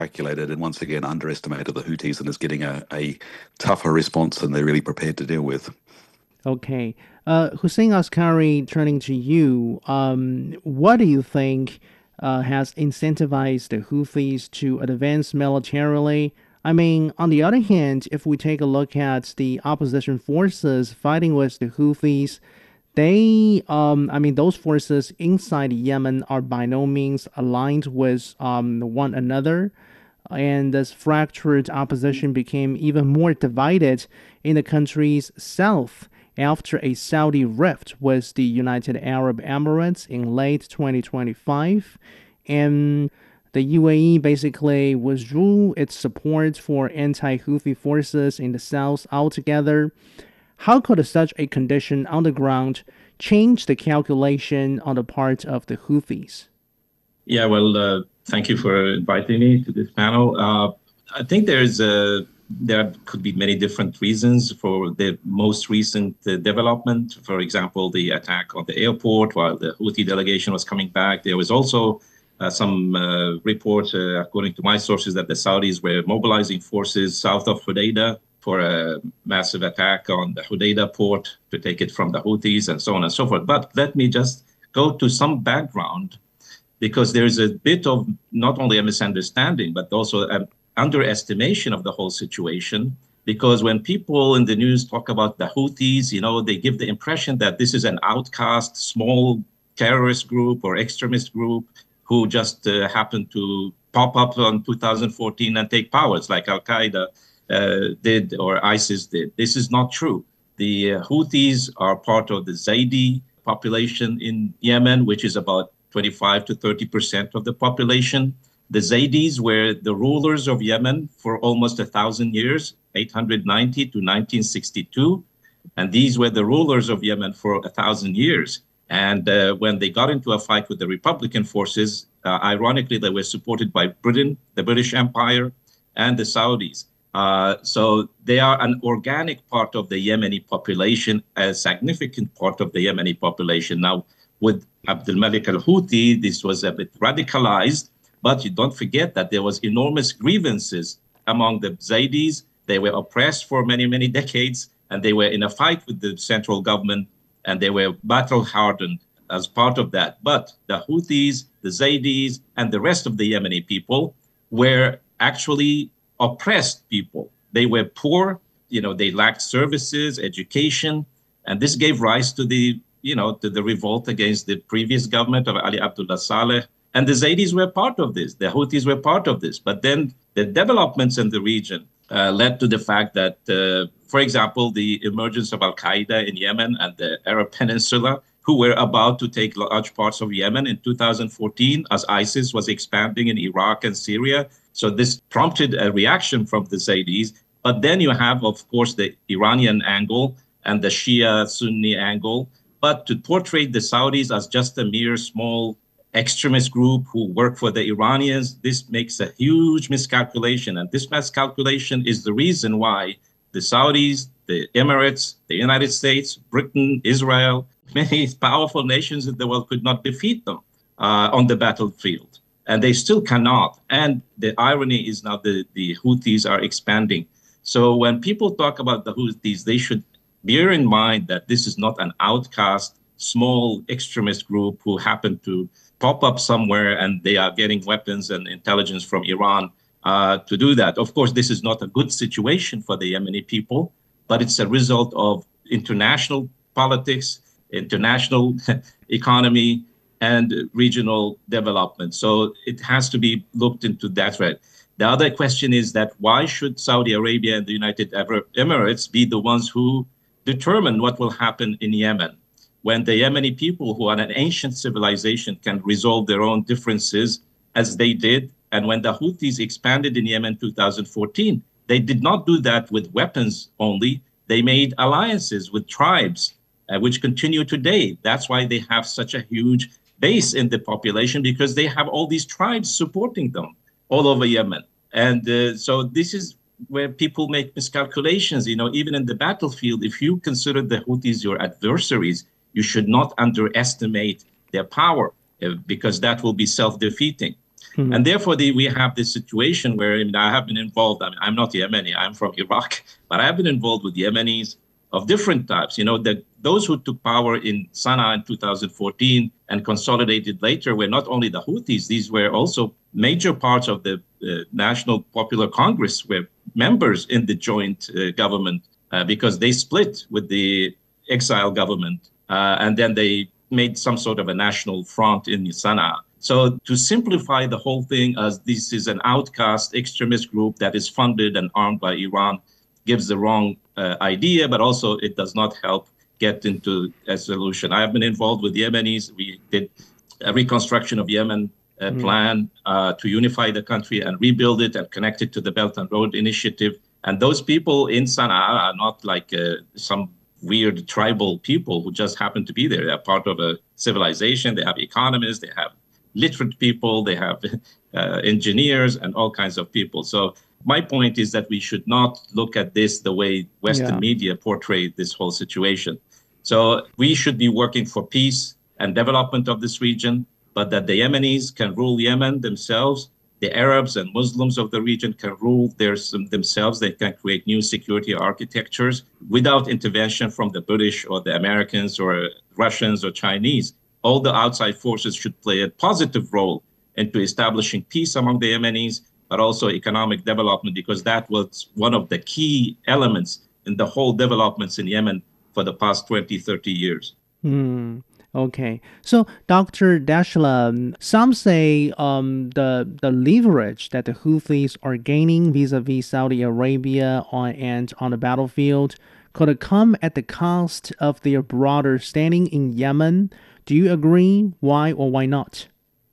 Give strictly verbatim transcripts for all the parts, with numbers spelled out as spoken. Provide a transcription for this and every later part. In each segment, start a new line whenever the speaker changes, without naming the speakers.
calculated and once again underestimated the Houthis and is getting a, a tougher response than they're really prepared to deal with.
Okay. Uh, Hussein Askari, turning to you, um, what do you think uh, has incentivized the Houthis to advance militarily? I mean, on the other hand, if we take a look at the opposition forces fighting with the Houthis, they, um, I mean, those forces inside Yemen are by no means aligned with um, one another. And this fractured opposition became even more divided in the country's south after a Saudi rift with the United Arab Emirates in late twenty twenty-five. And the U A E basically withdrew its support for anti Houthi forces in the south altogether. How could such a condition on the ground change the calculation on the part of the Houthis?
Yeah, well, uh, thank you for inviting me to this panel. Uh, I think there's a there could be many different reasons for the most recent uh, development. For example, the attack on the airport while the Houthi delegation was coming back. There was also uh, some uh, reports, uh, according to my sources, that the Saudis were mobilizing forces south of Hodeidah for a massive attack on the Hodeidah port to take it from the Houthis and so on and so forth. But let me just go to some background because there's a bit of not only a misunderstanding, but also an underestimation of the whole situation. Because when people in the news talk about the Houthis, you know, they give the impression that this is an outcast, small terrorist group or extremist group who just uh, happened to pop up in two thousand fourteen and take powers like Al-Qaeda uh, did or ISIS did. This is not true. The uh, Houthis are part of the Zaidi population in Yemen, which is about twenty-five to thirty percent of the population. The Zaydis were the rulers of Yemen for almost a thousand years, eight hundred ninety to nineteen sixty-two. And these were the rulers of Yemen for a thousand years. And uh, when they got into a fight with the Republican forces, uh, ironically, they were supported by Britain, the British Empire, and the Saudis. Uh, so they are an organic part of the Yemeni population, a significant part of the Yemeni population. Now, with Abdul Malik al-Houthi, this was a bit radicalized, but you don't forget that there was enormous grievances among the Zaydis. They were oppressed for many, many decades, and they were in a fight with the central government, and they were battle-hardened as part of that. But the Houthis, the Zaydis, and the rest of the Yemeni people were actually oppressed people. They were poor, you know, they lacked services, education, and this gave rise to the you know, to the revolt against the previous government of Ali Abdullah Saleh. And the Zaydis were part of this. The Houthis were part of this. But then the developments in the region uh, led to the fact that, uh, for example, the emergence of Al-Qaeda in Yemen and the Arab Peninsula, who were about to take large parts of Yemen in two thousand fourteen as ISIS was expanding in Iraq and Syria. So this prompted a reaction from the Zaydis. But then you have, of course, the Iranian angle and the Shia-Sunni angle. But to portray the Saudis as just a mere small extremist group who work for the Iranians, this makes a huge miscalculation. And this miscalculation is the reason why the Saudis, the Emirates, the United States, Britain, Israel, many powerful nations in the world could not defeat them uh, on the battlefield. And they still cannot. And the irony is now the, the Houthis are expanding. So when people talk about the Houthis, they should bear in mind that this is not an outcast, small extremist group who happen to pop up somewhere and they are getting weapons and intelligence from Iran uh, to do that. Of course, this is not a good situation for the Yemeni people, but it's a result of international politics, international economy, and regional development. So it has to be looked into that way. The other question is that why should Saudi Arabia and the United Arab Emirates be the ones who determine what will happen in Yemen when the Yemeni people, who are an ancient civilization, can resolve their own differences as they did? And when the Houthis expanded in Yemen in two thousand fourteen, they did not do that with weapons only. They made alliances with tribes, uh, which continue today. That's why they have such a huge base in the population, because they have all these tribes supporting them all over Yemen. And uh, so this is where people make miscalculations. You know, even in the battlefield, if you consider the Houthis your adversaries, you should not underestimate their power uh, because that will be self-defeating.
Mhm.
And therefore, the, we have this situation where I, mean, I have been involved. I mean, I'm not Yemeni, I'm from Iraq, but I have been involved with Yemenis of different types. You know, the, those who took power in Sana'a in two thousand fourteen and consolidated later were not only the Houthis, these were also major parts of the uh, National Popular Congress, were members in the joint uh, government uh, because they split with the exile government. Uh, and then they made some sort of a national front in Sana'a. So to simplify the whole thing as this is an outcast extremist group that is funded and armed by Iran gives the wrong uh, idea, but also it does not help get into a solution. I have been involved with Yemenis. We did a reconstruction of Yemen uh, mm. plan uh, to unify the country and rebuild it and connect it to the Belt and Road Initiative. And those people in Sana'a are not like uh, some weird tribal people who just happen to be there. They're part of a civilization. They have economists, they have literate people, they have uh, engineers and all kinds of people. So my point is that we should not look at this the way Western yeah. media portray this whole situation. So we should be working for peace and development of this region, but that the Yemenis can rule Yemen themselves. The Arabs and Muslims of the region can rule their, themselves. They can create new security architectures without intervention from the British or the Americans or Russians or Chinese. All the outside forces should play a positive role into establishing peace among the Yemenis, but also economic development, because that was one of the key elements in the whole developments in Yemen for the past twenty, thirty years.
Hmm. Okay. So, Doctor Dashla, some say um, the the leverage that the Houthis are gaining vis-a-vis Saudi Arabia on, and on the battlefield could come at the cost of their broader standing in Yemen. Do you agree? Why or why not?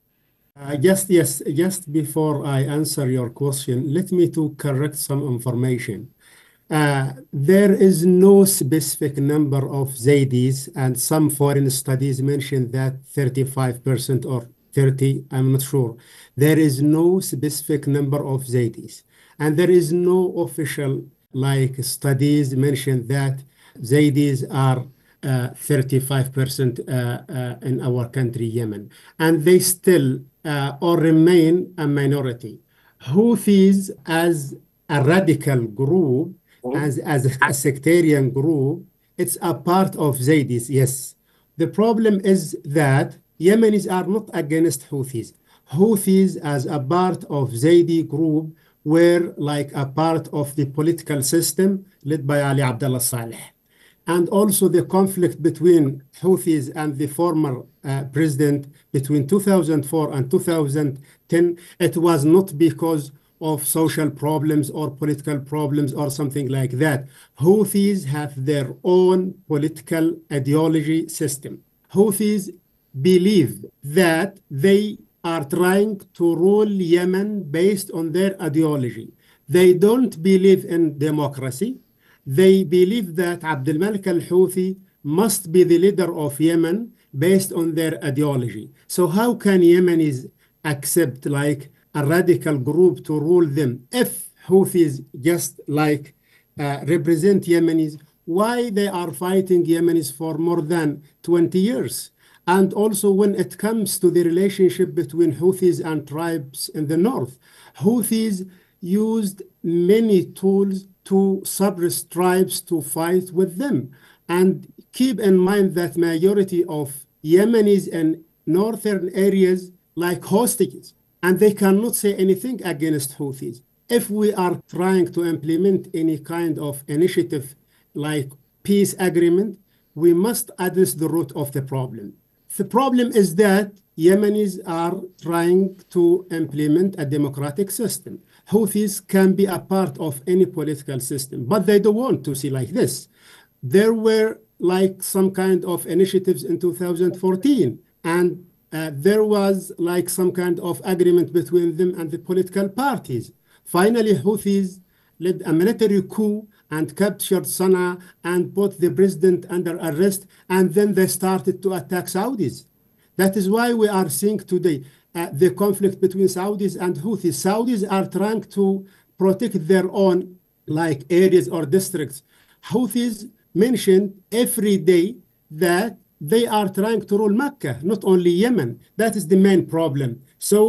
Uh, just, yes, just before I answer your question, let me to correct some information. Uh, there is no specific number of Zaydis, and some foreign studies mention that thirty-five percent or thirty, I'm not sure. There is no specific number of Zaydis. And there is no official like studies mention that Zaydis are uh, thirty-five percent uh, uh, in our country, Yemen. And they still uh, or remain a minority. Houthis as a radical group, as, as a, a sectarian group, it's a part of Zaydis, yes. The problem is that Yemenis are not against Houthis. Houthis as a part of Zaydi group were like a part of the political system led by Ali Abdullah Saleh. And also the conflict between Houthis and the former uh, president between two thousand four and two thousand ten, it was not because of social problems or political problems or something like that. Houthis have their own political ideology system. Houthis believe that they are trying to rule Yemen based on their ideology. They don't believe in democracy. They believe that Abdul Malik al-Houthi must be the leader of Yemen based on their ideology. So how can Yemenis accept like a radical group to rule them if Houthis just like uh, represent Yemenis? Why they are fighting Yemenis for more than twenty years? And also when it comes to the relationship between Houthis and tribes in the north, Houthis used many tools to suppress tribes to fight with them. And keep in mind that majority of Yemenis in northern areas like hostages, and they cannot say anything against Houthis. If we are trying to implement any kind of initiative like peace agreement, we must address the root of the problem. The problem is that Yemenis are trying to implement a democratic system. Houthis can be a part of any political system, but they don't want to see like this. There were like some kind of initiatives in two thousand fourteen, and uh, there was like some kind of agreement between them and the political parties. Finally, Houthis led a military coup and captured Sana'a and put the president under arrest, and then they started to attack Saudis. That is why we are seeing today uh, the conflict between Saudis and Houthis. Saudis are trying to protect their own like areas or districts. Houthis mentioned every day that they are trying to rule Mecca, not only Yemen. That is the main problem. So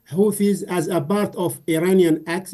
Houthis as a part of Iranian axis